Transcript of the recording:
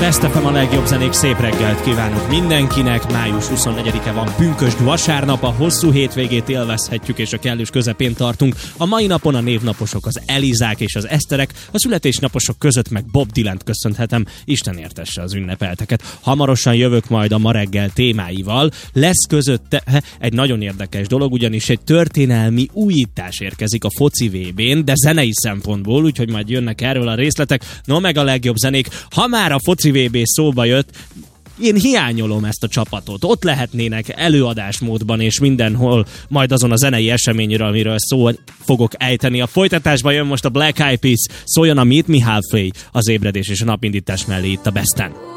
Best FM, a legjobb zenék, szép reggelt kívánok mindenkinek. Május 24-e van, pünkösd vasárnap, a hosszú hétvégét élvezhetjük és a kellős közepén tartunk. A mai napon a névnaposok az Elizák és az Eszterek, a születésnaposok között meg Bob Dylant köszönhetem, Isten értesse az ünnepelteket. Hamarosan jövök majd a ma reggel témáival. Lesz közötte egy nagyon érdekes dolog, ugyanis egy történelmi újítás érkezik a foci VB-n, de zenei szempontból, úgyhogy majd jönnek erről a részletek. No, meg a legjobb zenék. Ha már a foci VB szóba jött, én hiányolom ezt a csapatot. Ott lehetnének előadásmódban és mindenhol, majd azon a zenei eseményről, amiről szó fogok ejteni. A folytatásban jön most a Black Eyed Peas, szóljon a Meet Me Halfway, az ébredés és a napindítás mellé itt a Besten.